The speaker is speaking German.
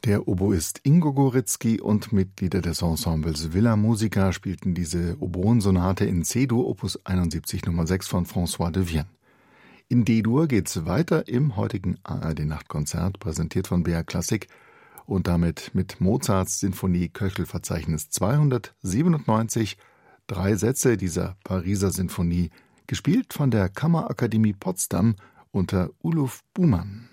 Der Oboist Ingo Goritzky und Mitglieder des Ensembles Villa Musica spielten diese Oboensonate in C-Dur, Opus 71 Nummer 6 von François de Vienne. In D-Dur geht's weiter im heutigen ARD-Nachtkonzert, präsentiert von BR Klassik und damit mit Mozarts Sinfonie Köchel-Verzeichnis 297, 3 Sätze dieser Pariser Sinfonie, gespielt von der Kammerakademie Potsdam unter Uluf Bumann.